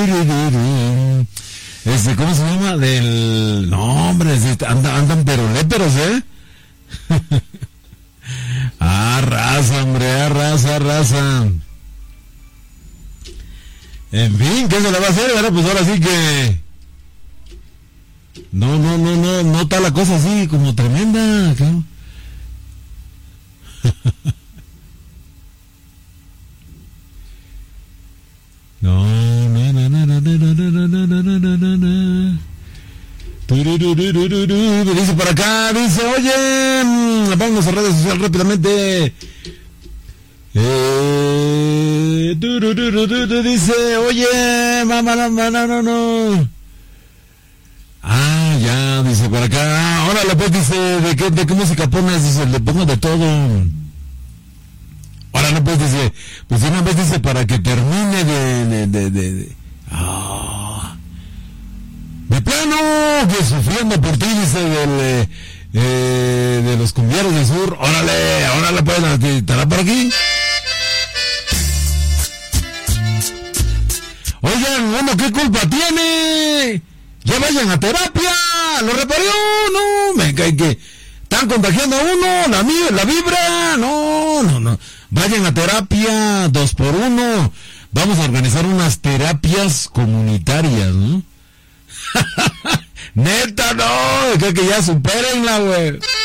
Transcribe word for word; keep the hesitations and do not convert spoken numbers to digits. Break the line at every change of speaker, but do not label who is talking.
Este, ¿cómo se llama? Del... No, hombre, andan, andan peroléperos, ¿eh? Ah, raza, hombre, ah, raza, raza. En fin, ¿qué se le va a hacer? Ahora, pues ahora sí que... No, no, no, no, no está la cosa así como tremenda, claro. No, no, no, no, no, no, no, no, no, no, no, no, no. Me dice por acá, dice, oye, vamos a redes sociales rápidamente. Eh, dice, oye, mamá, no, no, no, no. Ah, ya, dice por acá. Ahora le pues dice, ¿de qué, de qué música pones? Dice, le pongo de todo. Ahora no pues dice, pues una vez dice para que termine de, de, de, de, de. Ah. De plano, que sufriendo por ti, dice, del, eh, de los cumbieros del sur. Órale, órale, pues, ¿estará por aquí? Oigan, bueno, ¿qué culpa tiene? Ya vayan a terapia, lo reparió, no, me cae que están contagiando a uno, la, la vibra, no, no, no. Vayan a terapia, dos por uno. Vamos a organizar unas terapias comunitarias, ¿no? Neta, no, creo que ya supérenla, güey.